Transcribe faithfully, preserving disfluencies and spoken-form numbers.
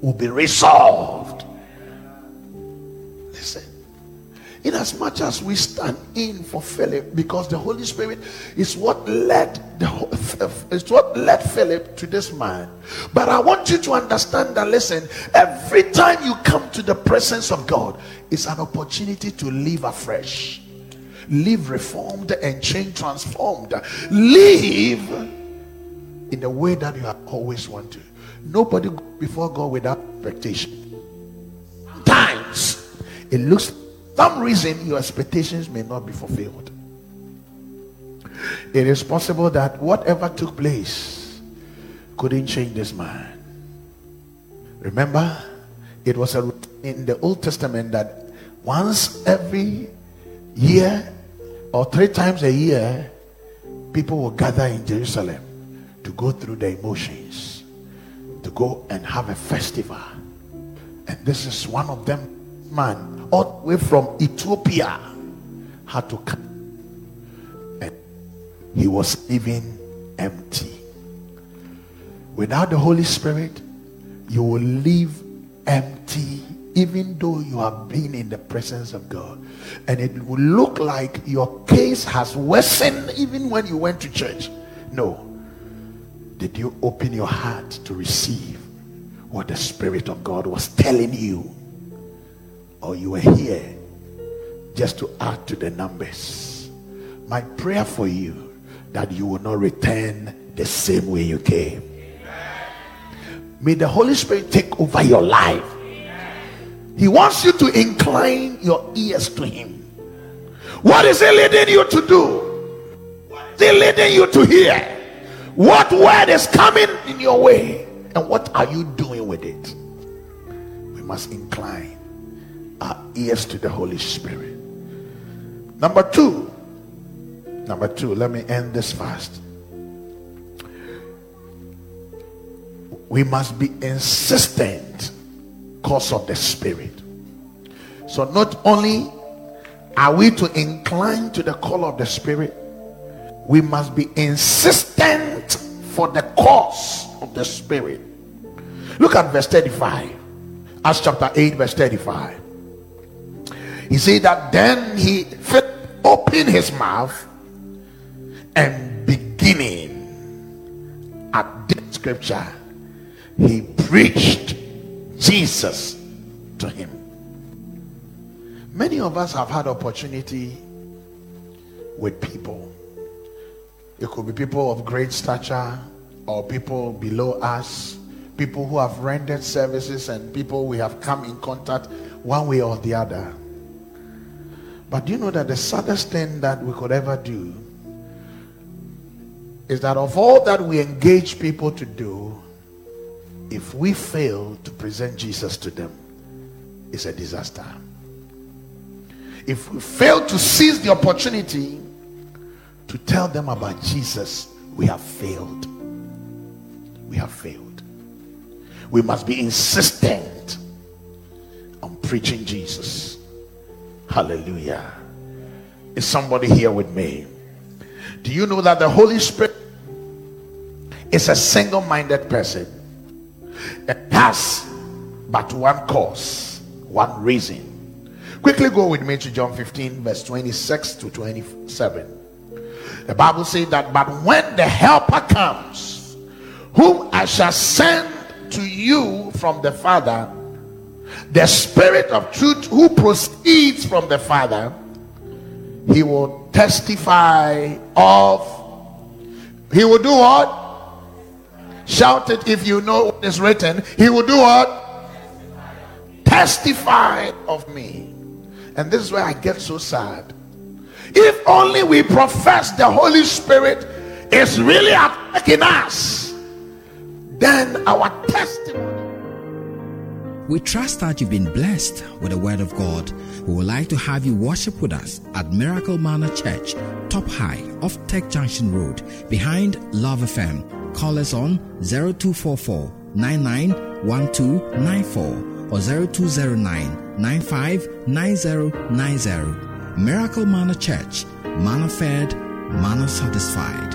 will be resolved. Listen. In as much as we stand in for Philip, because the Holy Spirit is what led the is what led Philip to this man. But I want you to understand that, listen, every time you come to the presence of God, it's an opportunity to live afresh, live reformed and change transformed, live in the way that you have always wanted. Nobody goes before God without expectation. Sometimes it looks some reason your expectations may not be fulfilled. It is possible that whatever took place couldn't change this man. Remember, it was a in the Old Testament that once every year or three times a year, people will gather in Jerusalem to go through the emotions, to go and have a festival. And this is one of them. Man all the way from Ethiopia had to come, and he was living empty. Without the Holy Spirit, you will live empty, even though you have been in the presence of God, and it will look like your case has worsened even when you went to church. No. Did you open your heart to receive what the Spirit of God was telling you? Or you were here just to add to the numbers? My prayer for you, that you will not return the same way you came. May the Holy Spirit take over your life. He wants you to incline your ears to him. What is he leading you to do? What is he leading you to hear? What word is coming in your way? And what are you doing with it? We must incline our ears to the Holy Spirit. Number two, number two, let me end this fast. We must be insistent because of the Spirit. So not only are we to incline to the call of the Spirit, we must be insistent for the cause of the Spirit. Look at verse thirty-five. Acts chapter eight, verse thirty-five. He said that then he opened his mouth, and beginning at this scripture, he preached Jesus to him. Many of us have had opportunity with people. It could be people of great stature or people below us, people who have rendered services, and people we have come in contact one way or the other. But do you know that the saddest thing that we could ever do is that of all that we engage people to do, if we fail to present Jesus to them, it's a disaster. If we fail to seize the opportunity to tell them about Jesus, we have failed. We have failed. We must be insistent on preaching Jesus. Hallelujah. Is somebody here with me? Do you know that the Holy Spirit is a single-minded person? It has but one cause, one reason. Quickly go with me to John fifteen, verse twenty-six to twenty-seven. The Bible says that, but when the Helper comes, whom I shall send to you from the Father, the Spirit of truth who proceeds from the Father, he will testify of, he will do what? Shout it if you know what is written. He will do what? Testify of me. And this is where I get so sad. If only we profess the Holy Spirit is really at work in us, then our testimony. We trust that you've been blessed with the Word of God. We would like to have you worship with us at Miracle Manor Church, Top High off Tech Junction Road, behind Love F M. Call us on zero two four four, nine nine one two nine four or zero two zero nine, nine five nine zero nine zero. Miracle Manor Church, manna fed, manna satisfied.